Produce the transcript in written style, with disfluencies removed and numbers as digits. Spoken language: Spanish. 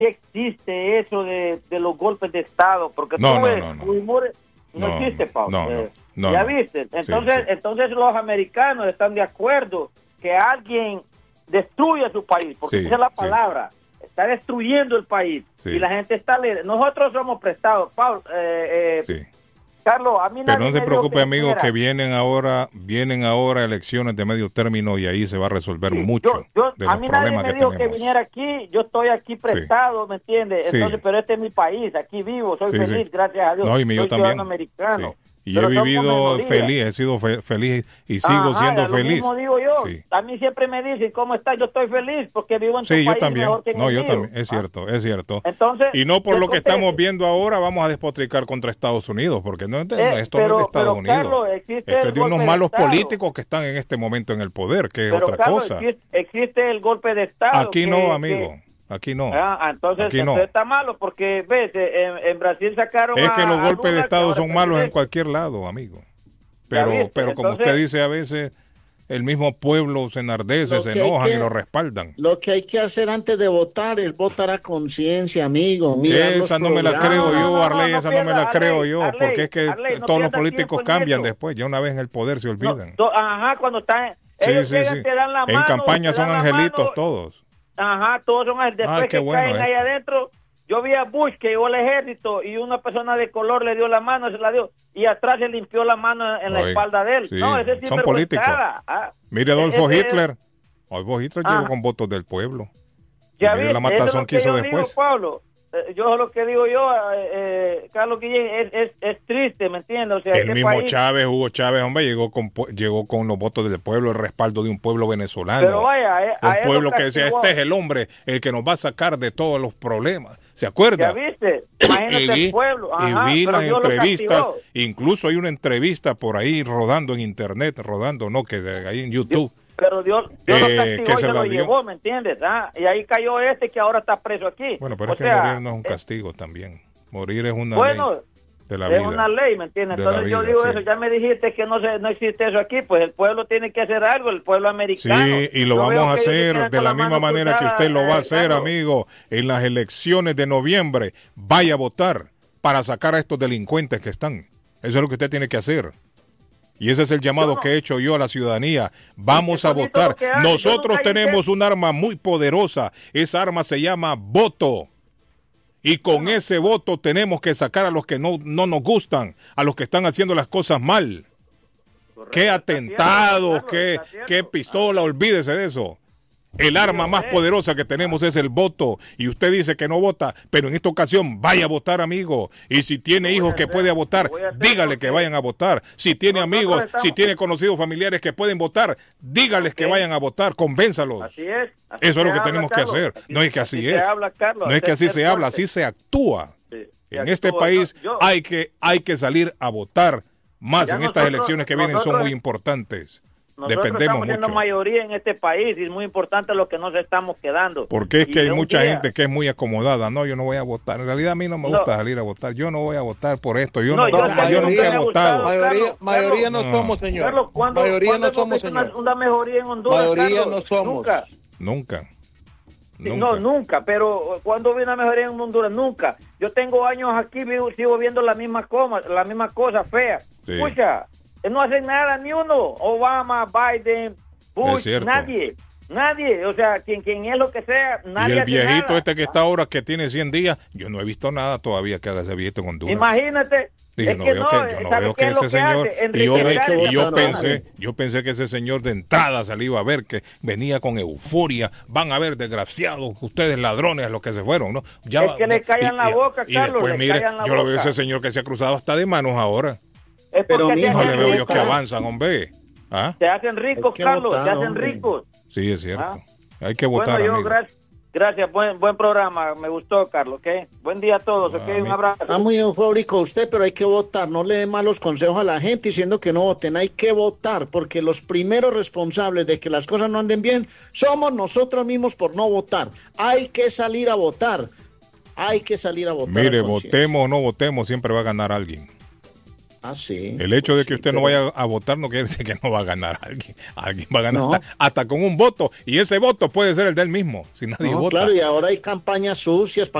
sí existe eso de los golpes de Estado, porque No, tú no, ves, no, no. Fujimori no No, existe, Pablo. no, ¿Ya no. viste? Entonces, Sí, sí. entonces los americanos están de acuerdo que alguien destruya su país, porque Sí, esa es la sí. palabra. Está destruyendo el país Sí. y la gente está alegre. Nosotros somos prestados, Pablo. Sí. Carlos, a mí Pero nadie no se me dijo preocupe, que amigo, viniera. que vienen ahora elecciones de medio término y ahí se va a resolver Sí, mucho de a los mí nadie problemas me que dijo que tenemos. viniera aquí, yo estoy aquí prestado, ¿me entiendes? Sí. Entonces, pero este es mi país, aquí vivo, soy Sí, feliz, sí. gracias a Dios. No, y yo soy también. ciudadano americano. Sí. Y he Pero somos vivido minoría. feliz, he sido feliz y sigo Ajá, siendo lo feliz. mismo digo yo. Sí. A mí siempre me dicen, ¿cómo estás? Yo estoy feliz porque vivo en tu Sí, yo país también. mejor que en No, el yo mío. también. Es cierto, es cierto. Entonces, Y no por yo lo que contesto. estamos viendo ahora vamos a despotricar contra Estados Unidos, porque no, esto no es de Estados pero, Unidos. Carlos, existe Esto el es de unos golpe de malos Estado. políticos que están en este momento en el poder, que es Pero, otra Carlos, cosa. existe el golpe de Estado. Aquí no, amigo. Aquí no. Entonces, Aquí no. entonces está malo porque, ves, en Brasil sacaron Es que los a golpes de Lula, que Estado ahora son es malos en presidente. cualquier lado, amigo. Ya Pero, viste, pero como entonces- usted dice, a veces el mismo pueblo se enardece, Lo se que hay enojan que- y lo respaldan. Lo que hay que hacer antes de votar es votar a conciencia, amigo. Mirar los Esa no me la creo programas. yo, Arley, no esa no me pierda, la creo Arley, yo, Arley, porque es que Arley, no todos los pierda políticos tiempo en cambian eso. después, ya una vez en el poder se olvidan. Ajá, cuando están... Sí, ellos sí, llegan, sí. te dan la En mano, campaña te son dan la angelitos mano. todos. Ajá, todos son... Después Ay, qué que bueno caen ahí esto. adentro... Yo vi a Bush que llegó al ejército y una persona de color le dio la mano, se la dio, y atrás se limpió la mano en la Oye, espalda de él. sí, No, ese son políticos. Mire, Adolfo Hitler. Adolfo Hitler llegó con votos del pueblo. Y Ya mire vi, la eso es matazón lo que hizo yo después. digo, Pablo. Yo lo que digo yo, Carlos Guillén, es triste, ¿me entiendes? O sea, El este mismo país... Chávez, Hugo Chávez, hombre, llegó con los votos del pueblo, el respaldo de un pueblo venezolano. Pero vaya, a él un pueblo lo que decía, castigó. este es el hombre, el que nos va a sacar de todos los problemas. ¿Se acuerda? Ya viste, imagínate el pueblo. Ajá, y vi pero las Dios lo entrevistas, castigó. incluso hay una entrevista por ahí rodando en internet, que ahí en YouTube. Pero Dios lo castigó que y se se la lo dio. llevó, ¿me entiendes? Y ahí cayó este que ahora está preso aquí. Bueno, pero O es que sea, morir no es un castigo también. Morir es una bueno, ley de la es vida. una ley, ¿me entiendes? De la Entonces yo vida, digo sí. eso, ya me dijiste que no existe eso aquí, pues el pueblo tiene que hacer algo, el pueblo americano. Sí, y lo Yo veo vamos a que ellos hacer quedan de con la misma mano manera que cruzada, usted lo va a hacer, Carlos. amigo, en las elecciones de noviembre. Vaya a votar para sacar a estos delincuentes que están. Eso es lo que usted tiene que hacer. Y ese es el llamado que he hecho yo a la ciudadanía. Vamos Qué a bonito votar. lo que hace. Nosotros Yo nunca tenemos un arma muy poderosa. Esa arma se llama voto. Y con ese voto tenemos que sacar a los que no nos gustan, a los que están haciendo las cosas mal. Correcto, Qué está atentados, cierto, está cierto. qué pistola, olvídese de eso. El arma más poderosa que tenemos es el voto. Y usted dice que no vota, pero en esta ocasión vaya a votar, amigo. Y si tiene hijos que puede votar, dígale que vayan a votar. Si tiene amigos, si tiene conocidos familiares que pueden votar, dígales que vayan a votar, convénzalos. Así es. Eso es lo que tenemos que hacer. No es que así es. No es que así se habla, así se actúa. En este país hay que salir a votar más en estas elecciones que vienen, son muy importantes. Nosotros Dependemos estamos siendo mucho. mayoría en este país y es muy importante lo que nos estamos quedando. Porque es Y que hay un mucha día- gente que es muy acomodada. No, yo no voy a votar. En realidad a mí no me No. gusta salir a votar. Yo no voy a votar por esto. Yo No, no, yo yo también nunca me he ha votado. gustado. Mayoría no No. somos, señor. Carlos, ¿cuándo Mayoría no hemos somos, visto señor. una mejoría en Honduras? Mayoría Carlos? no somos. Nunca. Nunca. Sí, no, nunca, pero cuando vi una mejoría en Honduras, nunca. Yo tengo años aquí, sigo viendo la misma cosa fea. Sí. Escucha, no hacen nada ni uno. Obama, Biden, Es Bush, cierto. nadie. O sea, quien es lo que sea, Y nadie el hace viejito nada. este que está ahora, que tiene 100 días, yo no he visto nada todavía que haga ese viejito en Honduras. Imagínate. Y yo es no que veo no, que, yo no ¿sabe veo qué que es lo ese que señor, hace? y yo Enriquecer yo pensé que ese señor de entrada se le iba a ver, que venía con euforia. Van a ver, desgraciados, ustedes ladrones, los que se fueron, ¿no? Ya Es que le callan la boca, y Carlos, después, le mire, callan la yo lo veo boca. ese señor que se ha cruzado hasta de manos ahora. Es Pero, porque mijo, No se le hay veo que yo que votar. avanzan, hombre. ¿Ah? se hacen ricos, Hay que Carlos, votar, se hacen hombre. ricos. Sí, es cierto. Ah. Hay que votar, Bueno, yo, amigo. gracias, buen programa, me gustó, Carlos, ¿ok? Buen día a todos, ¿ok? Un abrazo. Está muy eufórico usted, pero hay que votar. No le dé malos consejos a la gente diciendo que no voten. Hay que votar, porque los primeros responsables de que las cosas no anden bien somos nosotros mismos por no votar. Hay que salir a votar. Hay que salir a votar. Mire, a conciencia. votemos o no votemos, siempre va a ganar alguien. Ah, sí. El hecho de que usted no vaya a votar no quiere decir que no va a ganar alguien. Alguien va a ganar hasta con un voto. Y ese voto puede ser el de él mismo, si nadie vota. Claro, y ahora hay campañas sucias para